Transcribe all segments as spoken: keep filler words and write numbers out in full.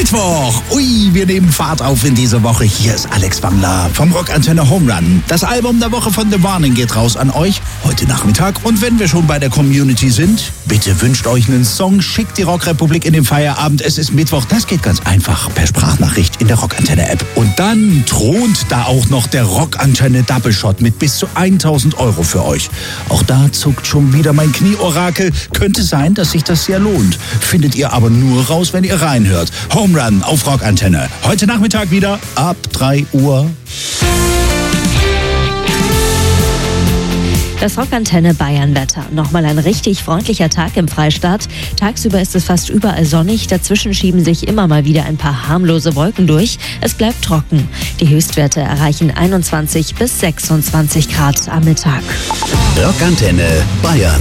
Mittwoch. Ui, wir nehmen Fahrt auf in diese Woche. Hier ist Alex Wangler vom Rockantenne Home Run. Das Album der Woche von The Warning geht raus an euch heute Nachmittag. Und wenn wir schon bei der Community sind, bitte wünscht euch einen Song, schickt die Rockrepublik in den Feierabend. Es ist Mittwoch, das geht ganz einfach per Sprachnachricht in der Rockantenne-App. Und dann thront da auch noch der Rockantenne Double Shot mit bis zu tausend Euro für euch. Auch da zuckt schon wieder mein Knieorakel. Könnte sein, dass sich das sehr lohnt. Findet ihr aber nur raus, wenn ihr reinhört. Home Run auf Rockantenne. Heute Nachmittag wieder ab drei Uhr. Das Rockantenne Bayern-Wetter. Nochmal ein richtig freundlicher Tag im Freistaat. Tagsüber ist es fast überall sonnig. Dazwischen schieben sich immer mal wieder ein paar harmlose Wolken durch. Es bleibt trocken. Die Höchstwerte erreichen einundzwanzig bis sechsundzwanzig Grad am Mittag. Rockantenne Bayern.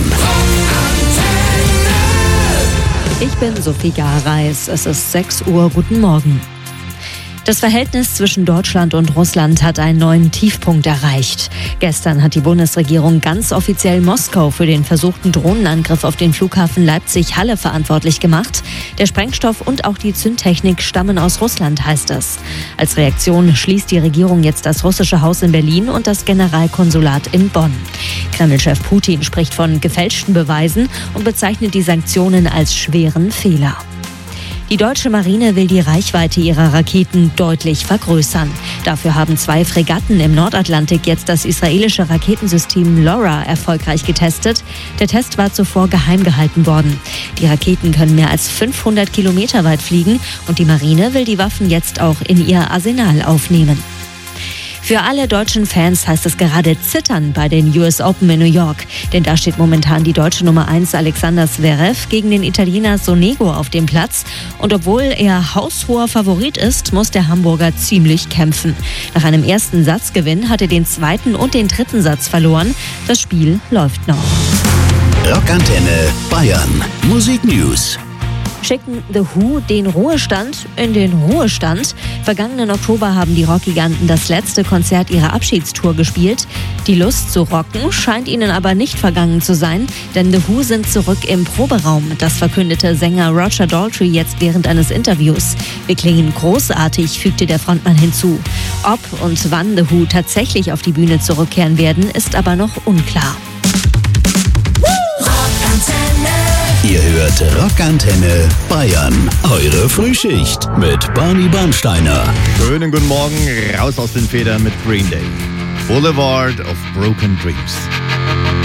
Ich bin Sophie Gareis. Es ist sechs Uhr. Guten Morgen. Das Verhältnis zwischen Deutschland und Russland hat einen neuen Tiefpunkt erreicht. Gestern hat die Bundesregierung ganz offiziell Moskau für den versuchten Drohnenangriff auf den Flughafen Leipzig-Halle verantwortlich gemacht. Der Sprengstoff und auch die Zündtechnik stammen aus Russland, heißt es. Als Reaktion schließt die Regierung jetzt das russische Haus in Berlin und das Generalkonsulat in Bonn. Kreml-Chef Putin spricht von gefälschten Beweisen und bezeichnet die Sanktionen als schweren Fehler. Die deutsche Marine will die Reichweite ihrer Raketen deutlich vergrößern. Dafür haben zwei Fregatten im Nordatlantik jetzt das israelische Raketensystem LoRa erfolgreich getestet. Der Test war zuvor geheim gehalten worden. Die Raketen können mehr als fünfhundert Kilometer weit fliegen und die Marine will die Waffen jetzt auch in ihr Arsenal aufnehmen. Für alle deutschen Fans heißt es gerade zittern bei den U S Open in New York. Denn da steht momentan die deutsche Nummer eins Alexander Zverev gegen den Italiener Sonego auf dem Platz. Und obwohl er haushoher Favorit ist, muss der Hamburger ziemlich kämpfen. Nach einem ersten Satzgewinn hat er den zweiten und den dritten Satz verloren. Das Spiel läuft noch. Rockantenne Bayern. Musik News. Schicken The Who den Ruhestand in den Ruhestand. Vergangenen Oktober haben die Rockgiganten das letzte Konzert ihrer Abschiedstour gespielt. Die Lust zu rocken scheint ihnen aber nicht vergangen zu sein, denn The Who sind zurück im Proberaum. Das verkündete Sänger Roger Daltrey jetzt während eines Interviews. Wir klingen großartig, fügte der Frontmann hinzu. Ob und wann The Who tatsächlich auf die Bühne zurückkehren werden, ist aber noch unklar. Ihr hört Rockantenne Bayern. Eure Frühschicht mit Barney Bernsteiner. Schönen guten Morgen, raus aus den Federn mit Green Day. Boulevard of Broken Dreams.